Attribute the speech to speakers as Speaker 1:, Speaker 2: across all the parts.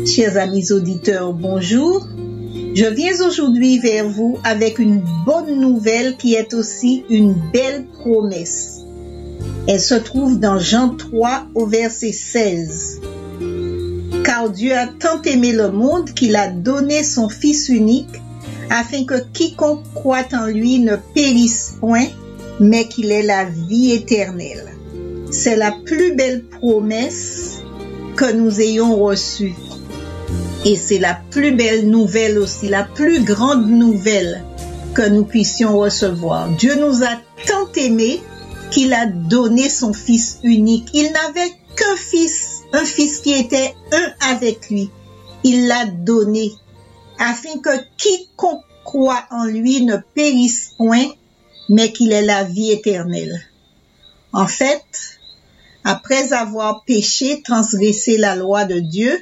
Speaker 1: Chers amis auditeurs, bonjour. Je viens aujourd'hui vers vous avec une bonne nouvelle qui est aussi une belle promesse. Elle se trouve dans Jean 3 au verset 16. Car Dieu a tant aimé le monde qu'il a donné son Fils unique afin que quiconque croit en lui ne périsse point, mais qu'il ait la vie éternelle. C'est la plus belle promesse que nous ayons reçue. Et c'est la plus belle nouvelle aussi, la plus grande nouvelle que nous puissions recevoir. Dieu nous a tant aimés qu'il a donné son Fils unique. Il n'avait qu'un fils, un fils qui était un avec lui. Il l'a donné afin que quiconque croit en lui ne périsse point, mais qu'il ait la vie éternelle. En fait, après avoir péché, transgressé la loi de Dieu,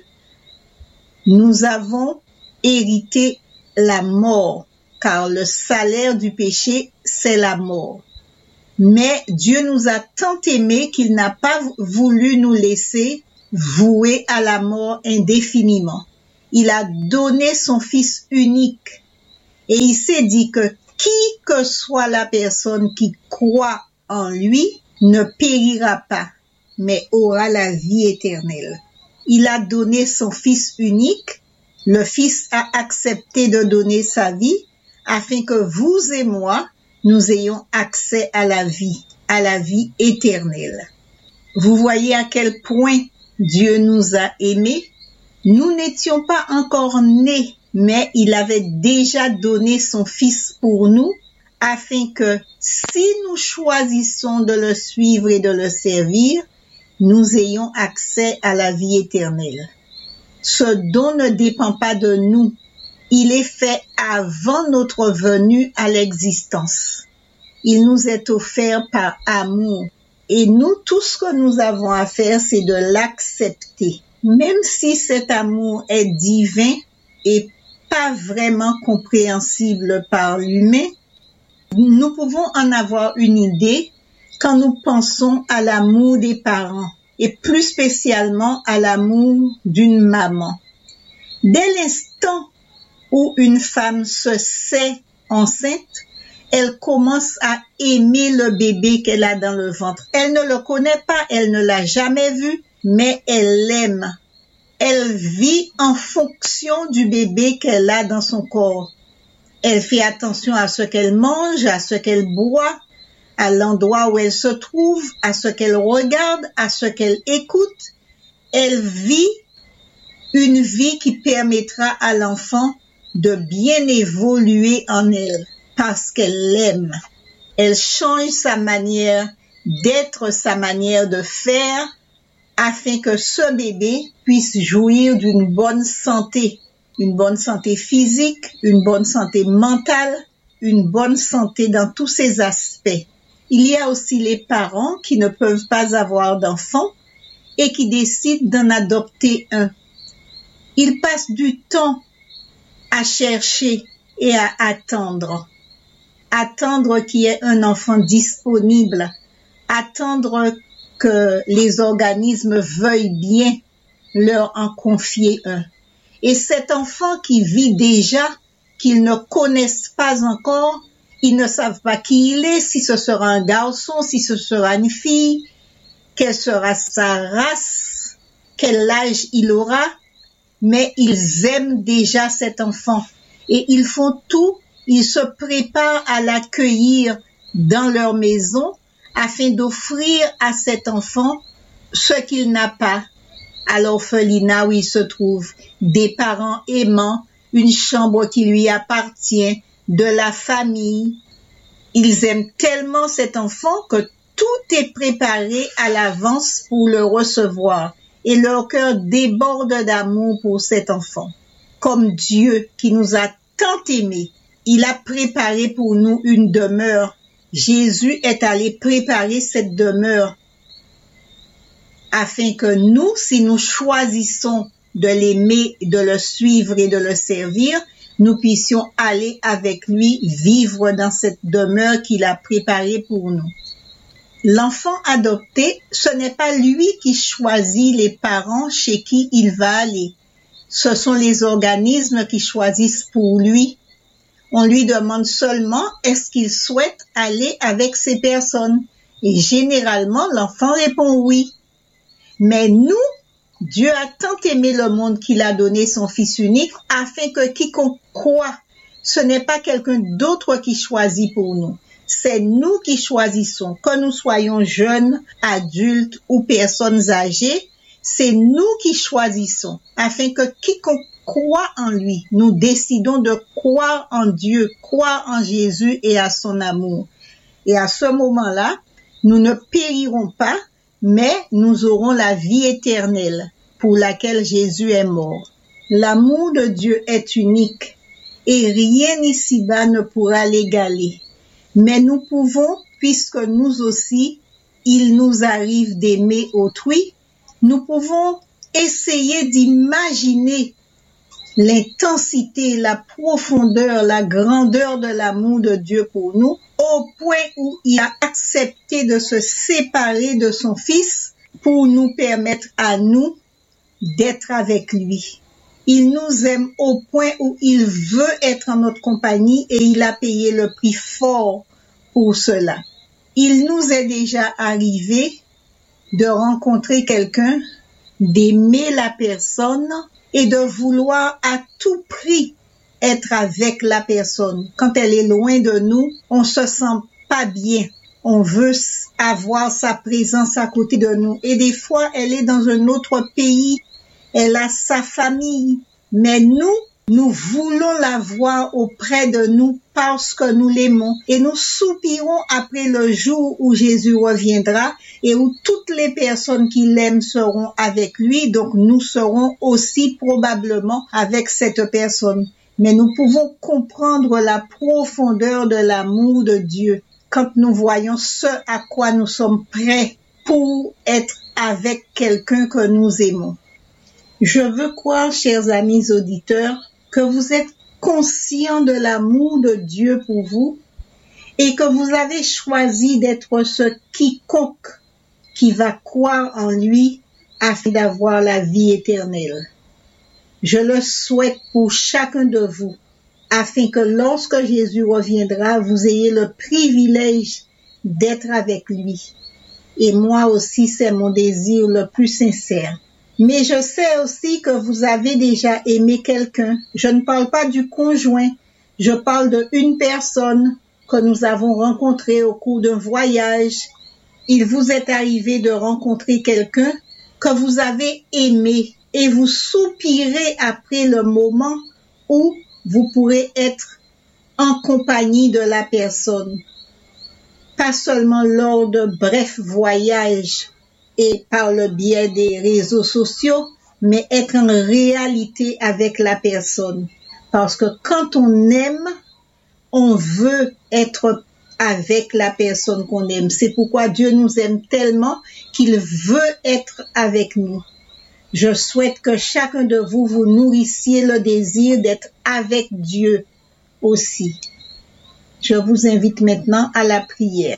Speaker 1: nous avons hérité la mort, car le salaire du péché, c'est la mort. Mais Dieu nous a tant aimés qu'il n'a pas voulu nous laisser vouer à la mort indéfiniment. Il a donné son Fils unique et il s'est dit que qui que soit la personne qui croit en lui ne périra pas, mais aura la vie éternelle. Il a donné son Fils unique. Le Fils a accepté de donner sa vie afin que vous et moi, nous ayons accès à la vie éternelle. Vous voyez à quel point Dieu nous a aimés. Nous n'étions pas encore nés, mais il avait déjà donné son Fils pour nous afin que si nous choisissons de le suivre et de le servir, nous ayons accès à la vie éternelle. Ce don ne dépend pas de nous. Il est fait avant notre venue à l'existence. Il nous est offert par amour. Et nous, tout ce que nous avons à faire, c'est de l'accepter. Même si cet amour est divin et pas vraiment compréhensible par l'humain, nous pouvons en avoir une idée quand nous pensons à l'amour des parents et plus spécialement à l'amour d'une maman. Dès l'instant où une femme se sait enceinte, elle commence à aimer le bébé qu'elle a dans le ventre. Elle ne le connaît pas, elle ne l'a jamais vu, mais elle l'aime. Elle vit en fonction du bébé qu'elle a dans son corps. Elle fait attention à ce qu'elle mange, à ce qu'elle boit, à l'endroit où elle se trouve, à ce qu'elle regarde, à ce qu'elle écoute. Elle vit une vie qui permettra à l'enfant de bien évoluer en elle parce qu'elle l'aime. Elle change sa manière d'être, sa manière de faire afin que ce bébé puisse jouir d'une bonne santé physique, une bonne santé mentale, une bonne santé dans tous ses aspects. Il y a aussi les parents qui ne peuvent pas avoir d'enfants et qui décident d'en adopter un. Ils passent du temps à chercher et à attendre. Attendre qu'il y ait un enfant disponible. Attendre que les organismes veuillent bien leur en confier un. Et cet enfant qui vit déjà, qu'ils ne connaissent pas encore, ils ne savent pas qui il est, si ce sera un garçon, si ce sera une fille, quelle sera sa race, quel âge il aura, mais ils aiment déjà cet enfant. Et ils font tout, ils se préparent à l'accueillir dans leur maison afin d'offrir à cet enfant ce qu'il n'a pas à l'orphelinat où il se trouve, des parents aimants, une chambre qui lui appartient, de la famille. Ils aiment tellement cet enfant que tout est préparé à l'avance pour le recevoir et leur cœur déborde d'amour pour cet enfant. Comme Dieu qui nous a tant aimés, il a préparé pour nous une demeure. Jésus est allé préparer cette demeure afin que nous, si nous choisissons de l'aimer, de le suivre et de le servir, nous puissions aller avec lui vivre dans cette demeure qu'il a préparée pour nous. L'enfant adopté, ce n'est pas lui qui choisit les parents chez qui il va aller. Ce sont les organismes qui choisissent pour lui. On lui demande seulement est-ce qu'il souhaite aller avec ces personnes. Et généralement, l'enfant répond oui. Mais nous, Dieu a tant aimé le monde qu'il a donné son Fils unique afin que quiconque croit, ce n'est pas quelqu'un d'autre qui choisit pour nous. C'est nous qui choisissons, que nous soyons jeunes, adultes ou personnes âgées, c'est nous qui choisissons afin que quiconque croit en lui, nous décidons de croire en Dieu, croire en Jésus et à son amour. Et à ce moment-là, nous ne périrons pas, mais nous aurons la vie éternelle pour laquelle Jésus est mort. L'amour de Dieu est unique et rien ici-bas ne pourra l'égaler. Mais nous pouvons, puisque nous aussi, il nous arrive d'aimer autrui, nous pouvons essayer d'imaginer l'intensité, la profondeur, la grandeur de l'amour de Dieu pour nous, au point où il a accepté de se séparer de son Fils pour nous permettre à nous d'être avec lui. Il nous aime au point où il veut être en notre compagnie et il a payé le prix fort pour cela. Il nous est déjà arrivé de rencontrer quelqu'un, d'aimer la personne et de vouloir à tout prix être avec la personne. Quand elle est loin de nous, on se sent pas bien. On veut avoir sa présence à côté de nous. Et des fois, elle est dans un autre pays. Elle a sa famille. Mais nous voulons la voir auprès de nous parce que nous l'aimons. Et nous soupirons après le jour où Jésus reviendra et où toutes les personnes qui l'aiment seront avec lui. Donc, nous serons aussi probablement avec cette personne. Mais nous pouvons comprendre la profondeur de l'amour de Dieu quand nous voyons ce à quoi nous sommes prêts pour être avec quelqu'un que nous aimons. Je veux croire, chers amis auditeurs, que vous êtes conscients de l'amour de Dieu pour vous et que vous avez choisi d'être ce quiconque qui va croire en lui afin d'avoir la vie éternelle. Je le souhaite pour chacun de vous, afin que lorsque Jésus reviendra, vous ayez le privilège d'être avec lui. Et moi aussi, c'est mon désir le plus sincère. Mais je sais aussi que vous avez déjà aimé quelqu'un. Je ne parle pas du conjoint, je parle d'une personne que nous avons rencontrée au cours d'un voyage. Il vous est arrivé de rencontrer quelqu'un que vous avez aimé. Et vous soupirez après le moment où vous pourrez être en compagnie de la personne. Pas seulement lors de brefs voyages et par le biais des réseaux sociaux, mais être en réalité avec la personne. Parce que quand on aime, on veut être avec la personne qu'on aime. C'est pourquoi Dieu nous aime tellement qu'il veut être avec nous. Je souhaite que chacun de vous nourrissiez le désir d'être avec Dieu aussi. Je vous invite maintenant à la prière.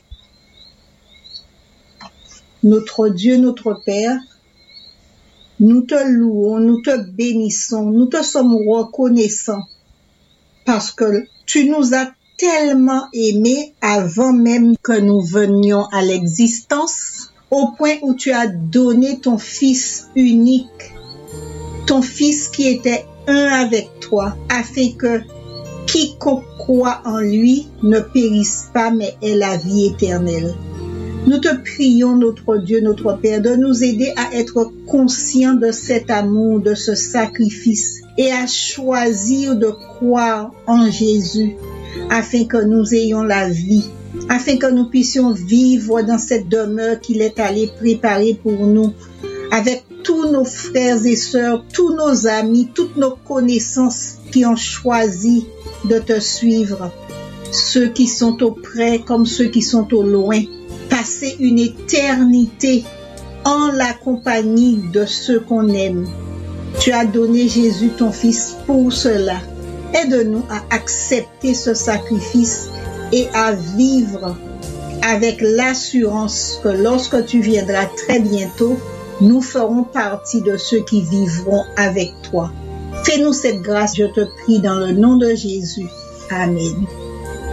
Speaker 1: Notre Dieu, notre Père, nous te louons, nous te bénissons, nous te sommes reconnaissants parce que tu nous as tellement aimés avant même que nous venions à l'existence. Au point où tu as donné ton Fils unique, ton Fils qui était un avec toi, afin que quiconque croit en lui ne périsse pas, mais ait la vie éternelle. Nous te prions, notre Dieu, notre Père, de nous aider à être conscients de cet amour, de ce sacrifice, et à choisir de croire en Jésus, afin que nous ayons la vie, afin que nous puissions vivre dans cette demeure qu'il est allé préparer pour nous, avec tous nos frères et sœurs, tous nos amis, toutes nos connaissances qui ont choisi de te suivre, ceux qui sont au près comme ceux qui sont au loin, passer une éternité en la compagnie de ceux qu'on aime. Tu as donné Jésus, ton Fils, pour cela. Aide-nous à accepter ce sacrifice et à vivre avec l'assurance que lorsque tu viendras très bientôt, nous ferons partie de ceux qui vivront avec toi. Fais-nous cette grâce, je te prie, dans le nom de Jésus. Amen.